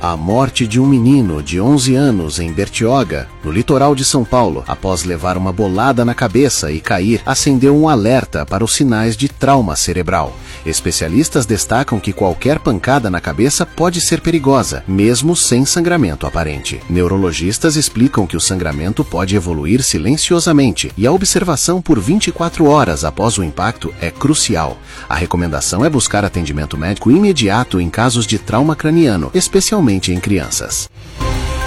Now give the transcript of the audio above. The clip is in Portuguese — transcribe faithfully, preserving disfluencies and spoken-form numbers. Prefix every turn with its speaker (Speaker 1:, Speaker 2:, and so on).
Speaker 1: A morte de um menino de onze anos em Bertioga, no litoral de São Paulo, após levar uma bolada na cabeça e cair, acendeu um alerta para os sinais de trauma cerebral. Especialistas destacam que qualquer pancada na cabeça pode ser perigosa, mesmo sem sangramento aparente. Neurologistas explicam que o sangramento pode evoluir silenciosamente e a observação por vinte e quatro horas após o impacto é crucial. A recomendação é buscar atendimento médico imediato em casos de trauma craniano, especialmente em crianças.